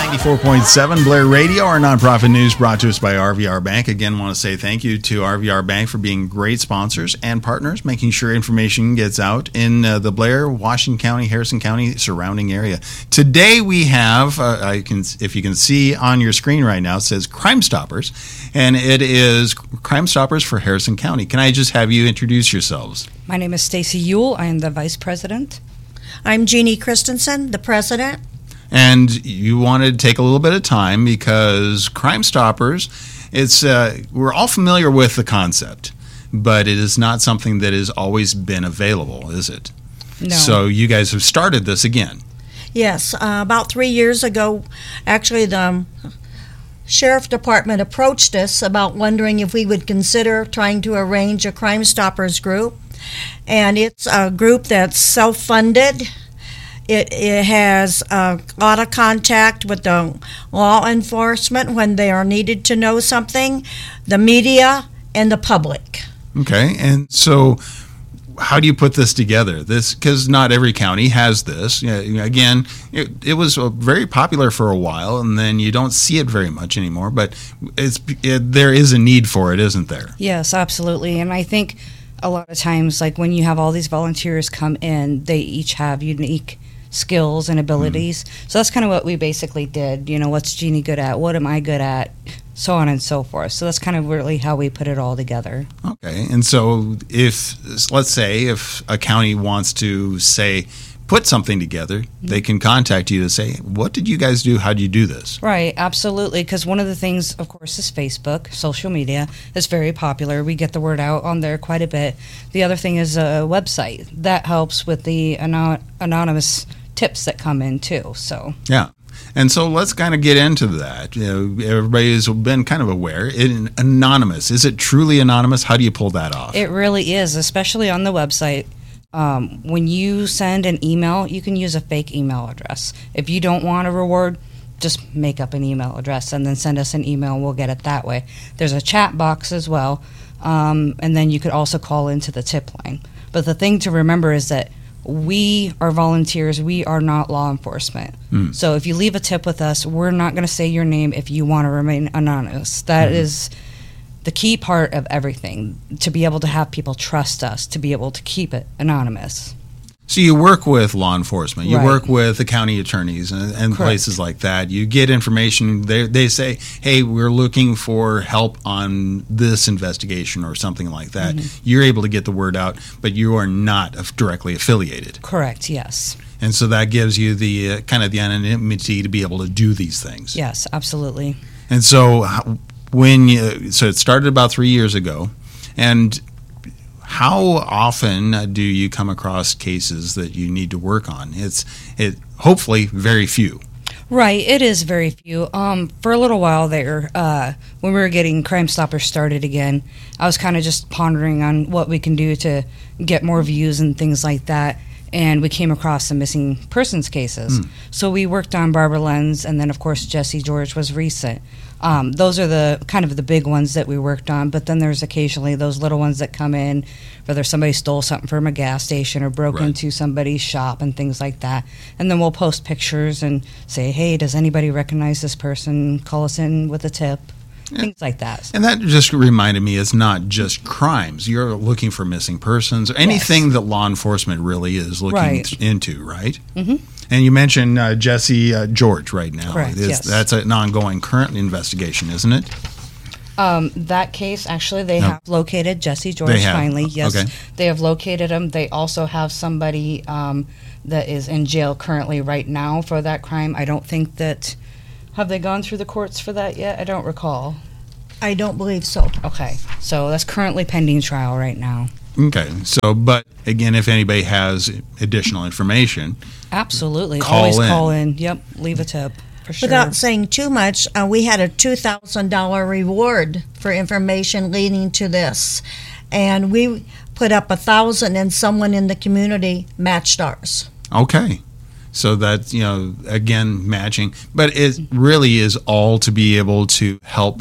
94.7 Blair Radio, our nonprofit news brought to us by RVR Bank. Again, want to say thank you to RVR Bank for being great sponsors and partners, making sure information gets out in the Blair, Washington County, Harrison County surrounding area. Today we have, if you can see on your screen right now, it says Crime Stoppers, and it is Crime Stoppers for Harrison County. Can I just have you introduce yourselves? My name is Stacy Ewell. I am the Vice President. I'm Jeannie Christensen, the President. And you wanted to take a little bit of time because Crime Stoppers, we're all familiar with the concept, but it is not something that has always been available, is it? No. So you guys have started this again. Yes, about 3 years ago, actually the Sheriff Department approached us about wondering if we would consider trying to arrange a Crime Stoppers group. And it's a group that's self-funded. It has a lot of contact with the law enforcement when they are needed to know something, the media, and the public. Okay, and so how do you put this together? Because not every county has this. Again, it was very popular for a while, and then you don't see it very much anymore. But there is a need for it, isn't there? Yes, absolutely. And I think a lot of times, like when you have all these volunteers come in, they each have unique skills and abilities. So that's kind of what we basically did. What's Jeannie good at? What am I good at? So on and so forth. So that's kind of really how we put it all together. Okay. And so let's say if a county wants to put something together, they can contact you to say, what did you guys do? How did you do this? Right, absolutely. Because one of the things, of course, is Facebook. Social media is very popular. We get the word out on there quite a bit. The other thing is a website. That helps with the anonymous tips that come in, too. So yeah. And so let's kind of get into that. Everybody has been kind of aware. Anonymous. Is it truly anonymous? How do you pull that off? It really is, especially on the website. When you send an email, you can use a fake email address. If you don't want a reward, just make up an email address and then send us an email and we'll get it that way. There's a chat box as well, and then you could also call into the tip line. But the thing to remember is that we are volunteers. We are not law enforcement. So if you leave a tip with us, we're not going to say your name if you want to remain anonymous. That is the key part of everything, to be able to have people trust us, to be able to keep it anonymous. So you work with law enforcement. You Right. work with the county attorneys and places like that. You get information. They say, hey, we're looking for help on this investigation or something like that. You're able to get the word out, but you are not directly affiliated. Correct, yes. And so that gives you the kind of the anonymity to be able to do these things. Yes, absolutely. And so so it started about 3 years ago, and how often do you come across cases that you need to work on? It's hopefully very few. Right, it is very few. For a little while there, when we were getting Crime Stoppers started again, I was kind of just pondering on what we can do to get more views and things like that. And we came across some missing persons cases. So we worked on Barbara Lenz, and then of course Jesse George was recent. Those are the kind of the big ones that we worked on, but then there's occasionally those little ones that come in, whether somebody stole something from a gas station or broke into somebody's shop and things like that. And then we'll post pictures and say, hey, does anybody recognize this person? Call us in with a tip. Things like that. And that just reminded me, it's not just crimes. You're looking for missing persons, or anything that law enforcement really is looking into, right? Mm-hmm. And you mentioned Jesse George right now. Correct, yes. That's an ongoing current investigation, isn't it? That case, actually, they have located Jesse George finally. Yes, okay. They have located him. They also have somebody that is in jail currently right now for that crime. I don't think that... Have they gone through the courts for that yet? I don't recall. I don't believe so. Okay, so that's currently pending trial right now. Okay, so, but again, if anybody has additional information... Absolutely. Always call in. Yep, leave a tip, for sure. Without saying too much, we had a $2,000 reward for information leading to this. And we put up $1,000 and someone in the community matched ours. Okay. So that, again, matching. But it really is all to be able to help,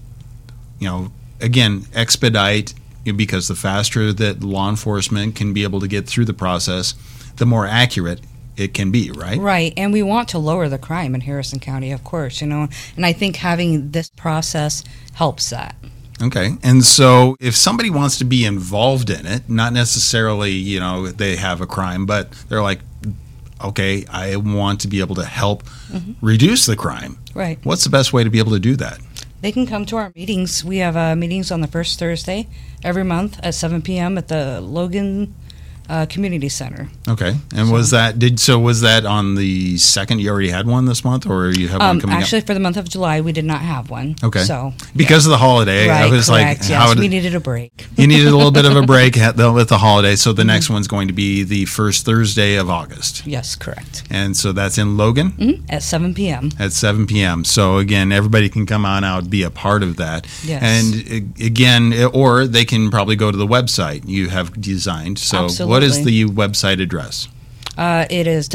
again, expedite, because the faster that law enforcement can be able to get through the process, the more accurate it can be, right? Right, and we want to lower the crime in Harrison County, of course, and I think having this process helps that. Okay. And so if somebody wants to be involved in it, not necessarily, they have a crime, but they're like, okay, I want to be able to help reduce the crime. Right. What's the best way to be able to do that? They can come to our meetings. We have meetings on the first Thursday every month at 7 p.m. at the Logan Community Center. Okay. And was that on the second? You already had one this month, or you have one coming actually, for the month of July, we did not have one. Okay. So because of the holiday, right, I was correct, like, yes, we needed a break. You needed a little bit of a break with the holiday, so the next one's going to be the first Thursday of August. Yes, correct. And so that's in Logan? At 7 p.m. At 7 p.m. So again, everybody can come on out, be a part of that. Yes. And again, or they can probably go to the website you have designed. So Absolutely. What is the website address? It is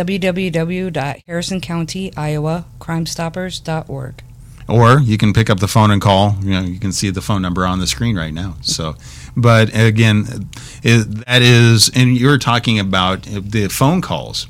www.harrisoncountyiowacrimestoppers.org. Or you can pick up the phone and call. You can see the phone number on the screen right now. So, but again, that is, and you're talking about the phone calls.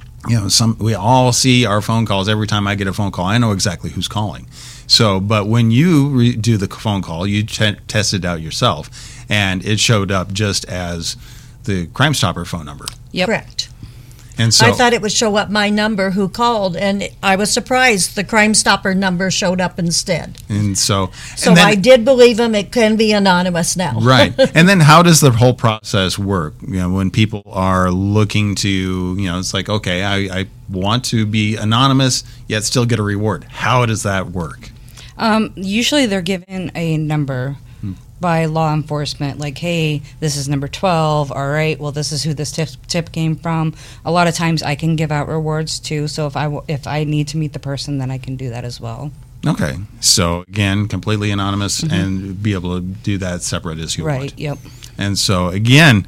We all see our phone calls. Every time I get a phone call, I know exactly who's calling. So, but when you do the phone call, you test it out yourself, and it showed up just as the Crime Stopper phone number. Yep. Correct. And so I thought it would show up my number who called, and I was surprised the Crime Stopper number showed up instead. And so So I did believe him. It can be anonymous now. Right. And then how does the whole process work? When people are looking to, it's like, okay, I want to be anonymous yet still get a reward. How does that work? Usually they're given a number by law enforcement, like, hey, this is number 12, all right, well, this is who this tip came from. A lot of times I can give out rewards too, so if I need to meet the person, then I can do that as well. Okay. So again, completely anonymous and be able to do that separate as you want. Right, yep. And so again,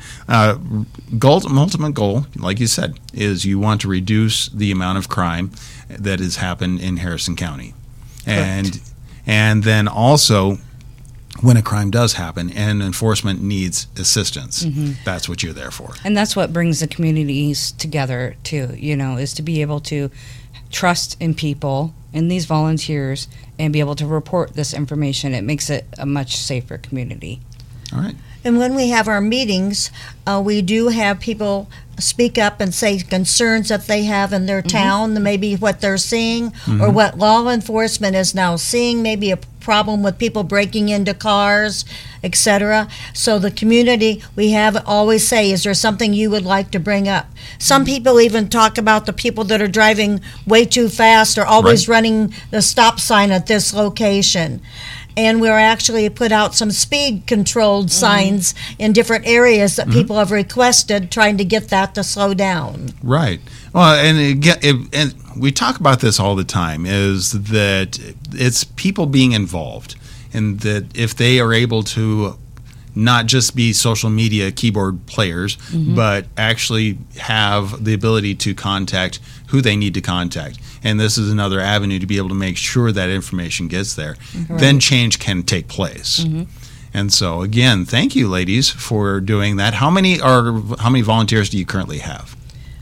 ultimate goal, like you said, is you want to reduce the amount of crime that has happened in Harrison County. Correct. And then also, when a crime does happen and enforcement needs assistance, that's what you're there for. And that's what brings the communities together too, is to be able to trust in people, in these volunteers, and be able to report this information. It makes it a much safer community. All right. And when we have our meetings, we do have people speak up and say concerns that they have in their town, maybe what they're seeing or what law enforcement is now seeing, maybe a problem with people breaking into cars, etc. So the community, we have always say, is there something you would like to bring up? Some people even talk about the people that are driving way too fast or always running the stop sign at this location. And we're actually put out some speed controlled signs in different areas that people have requested, trying to get that to slow down. Right. Well, and again, and we talk about this all the time, is that it's people being involved, and that if they are able to not just be social media keyboard players, but actually have the ability to contact who they need to contact. And this is another avenue to be able to make sure that information gets there. Then change can take place. And so, again, thank you, ladies, for doing that. How many volunteers do you currently have?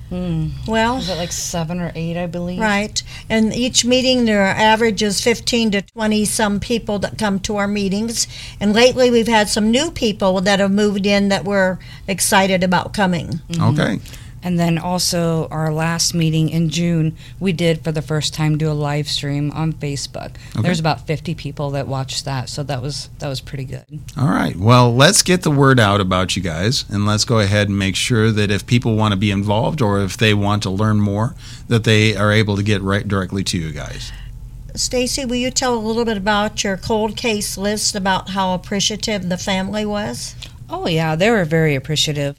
Well, Is it like 7 or 8, I believe? right. And each meeting, there are averages 15 to 20 some people that come to our meetings. And lately, we've had some new people that have moved in that we're excited about coming. Okay. And then also our last meeting in June, we did for the first time do a live stream on Facebook. There's about 50 people that watched that, so that was pretty good. All right. Well, let's get the word out about you guys, and let's go ahead and make sure that if people want to be involved or if they want to learn more, that they are able to get right directly to you guys. Stacy, will you tell a little bit about your cold case list, about how appreciative the family was? Oh yeah, they were very appreciative.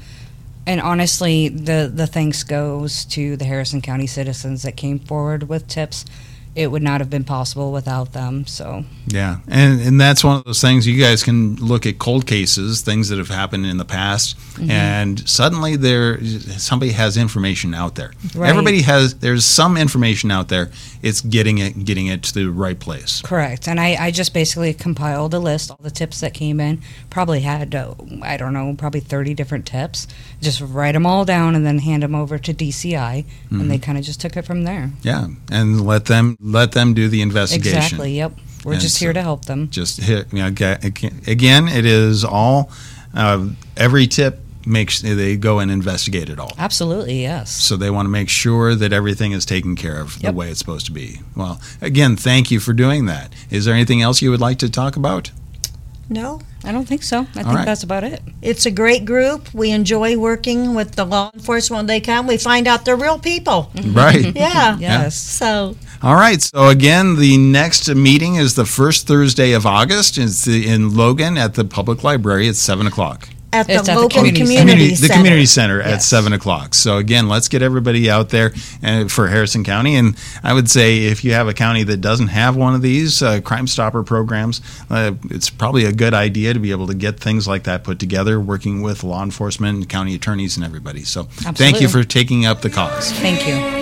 And honestly, the thanks goes to the Harrison County citizens that came forward with tips. it would not have been possible without them. So Yeah, and that's one of those things. You guys can look at cold cases, things that have happened in the past, and suddenly somebody has information out there. Right. There's some information out there. It's getting it to the right place. correct. And I just basically compiled a list, all the tips that came in. Probably had, I don't know, probably 30 different tips. Just write them all down and then hand them over to DCI, and they kind of just took it from there. Yeah, and let them do the investigation. Exactly, yep. We're And just here so- to help them. Just hit, again, it is all, every tip makes, they go and investigate it all. Absolutely, yes. So they want to make sure that everything is taken care of the Yep. way it's supposed to be. Well, again, thank you for doing that. Is there anything else you would like to talk about? No, I don't think so. I think right. that's about it. it's a great group. We enjoy working with the law enforcement when they come. We find out they're real people. Right. Yeah. Yes. So All right. So again, the next meeting is the first Thursday of August. It's in Logan at the Public Library at 7:00. at the It's at the Logan community Community The Center. community center at Yes. 7:00. So again, let's get everybody out there for Harrison County. And I would say if you have a county that doesn't have one of these Crime Stopper programs, it's probably a good idea to be able to get things like that put together, working with law enforcement, county attorneys, and everybody. So thank you Absolutely. for taking up the cause. Thank you.